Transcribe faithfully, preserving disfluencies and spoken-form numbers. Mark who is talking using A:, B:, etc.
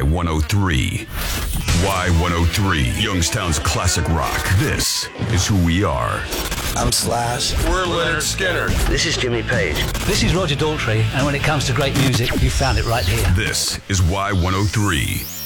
A: one oh three. Y one oh three, Youngstown's classic rock. This is who we are.
B: I'm Slash.
C: We're Leonard Skinner.
D: This is Jimmy Page.
E: This is Roger Daltrey, and when it comes to great music, you found it right here.
A: This is Y one oh three.